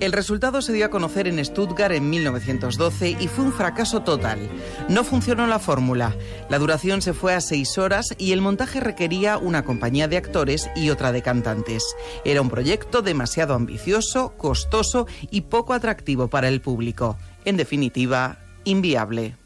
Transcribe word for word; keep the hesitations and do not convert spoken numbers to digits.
El resultado se dio a conocer en Stuttgart en mil novecientos doce y fue un fracaso total. No funcionó la fórmula. La duración se fue a seis horas y el montaje requería una compañía de actores y otra de cantantes. Era un proyecto demasiado ambicioso, costoso y poco atractivo para el público. En definitiva, inviable.